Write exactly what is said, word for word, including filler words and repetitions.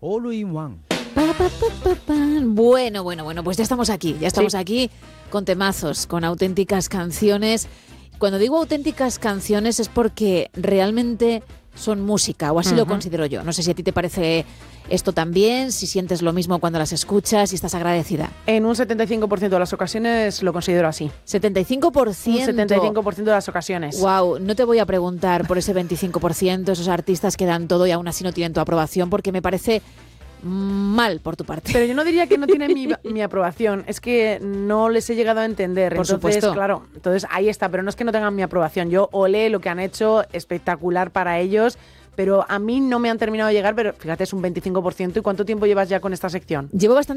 All in One. Pa, pa, pa, pa, pa. Bueno, bueno, bueno, pues ya estamos aquí, ya estamos Sí. aquí con temazos, con auténticas canciones. Cuando digo auténticas canciones es porque realmente son música, o así Uh-huh. lo considero yo. No sé si a ti te parece esto también, si sientes lo mismo cuando las escuchas, si estás agradecida. En un setenta y cinco por ciento de las ocasiones lo considero así. setenta y cinco por Un ciento. setenta y cinco por ciento de las ocasiones. Wow, no te voy a preguntar por ese veinticinco por ciento, esos artistas que dan todo y aún así no tienen tu aprobación, porque me parece mal por tu parte. Pero yo no diría que no tienen mi, mi aprobación, es que no les he llegado a entender. Por entonces, supuesto. claro, entonces ahí está, pero no es que no tengan mi aprobación. Yo olé lo que han hecho, espectacular para ellos, pero a mí no me han terminado de llegar, pero fíjate, es un veinticinco por ciento. ¿Y cuánto tiempo llevas ya con esta sección? Llevo bastante